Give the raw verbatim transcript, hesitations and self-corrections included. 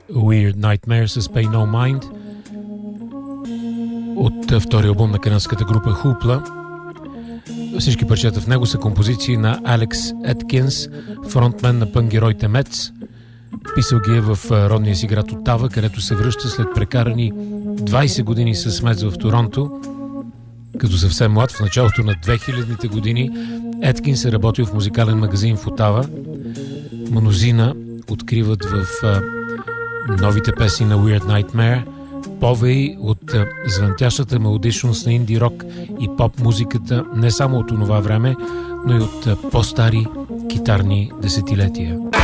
Weird Nightmare с Pay No Mind от втория албум на канадската група Hoopla. Всички парчета в него са композиции на Алекс Еткинс, фронтмен на пънк-героите Мец. Писал ги е в родния си град Отава, където се връща след прекарани двайсет години с Мец в Торонто. Като съвсем млад, в началото на две хилядните години, Еткинс е работил в музикален магазин в Отава. Мнозина откриват в а, новите песни на Weird Nightmare повеи от а, звънтящата мелодичност на инди рок и поп музиката не само от онова време, но и от а, по-стари китарни десетилетия.